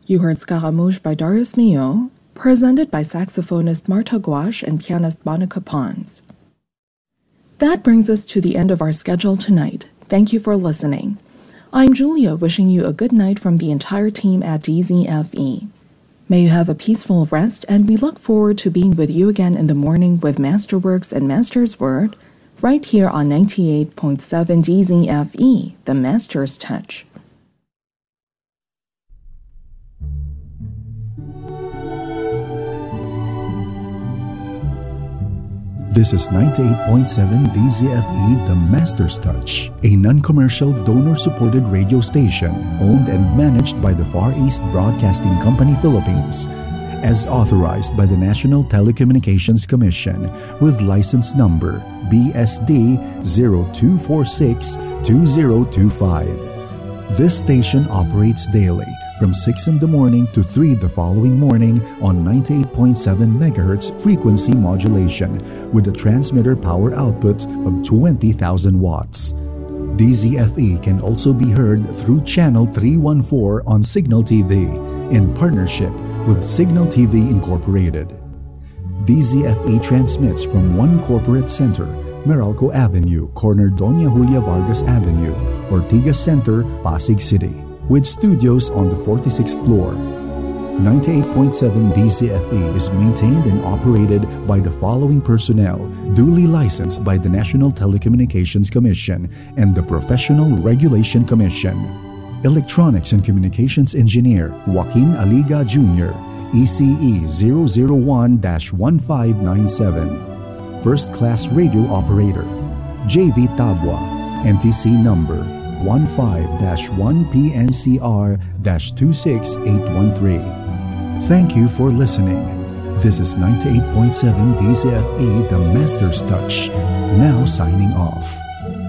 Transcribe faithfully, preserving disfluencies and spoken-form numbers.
You heard Scaramouche by Darius Milhaud, presented by saxophonist Marta Gouache and pianist Monica Pons. That brings us to the end of our schedule tonight. Thank you for listening. I'm Julia, wishing you a good night from the entire team at D Z F E. May you have a peaceful rest, and we look forward to being with you again in the morning with Masterworks and Master's Word, right here on ninety-eight point seven D Z F E, the Master's Touch. This is ninety-eight point seven D Z F E The Master's Touch, a non-commercial donor-supported radio station owned and managed by the Far East Broadcasting Company Philippines, as authorized by the National Telecommunications Commission with license number B S D zero two four six two zero two five. This station operates daily from six in the morning to three the following morning on ninety-eight point seven megahertz frequency modulation with a transmitter power output of twenty thousand watts. D Z F E can also be heard through channel three one four on Signal T V in partnership with Signal T V Incorporated. D Z F E transmits from one corporate center, Meralco Avenue, corner Doña Julia Vargas Avenue, Ortigas Center, Pasig City, with studios on the forty-sixth floor. ninety-eight point seven D Z F E is maintained and operated by the following personnel, duly licensed by the National Telecommunications Commission and the Professional Regulation Commission. Electronics and Communications Engineer Joaquin Aliga Junior, E C E zero zero one dash one five nine seven. First Class Radio Operator J V Tabua, N T C number one five dash one P N C R dash two six eight one three. Thank you for listening. This is ninety-eight point seven D Z F E The Master's Touch, now signing off.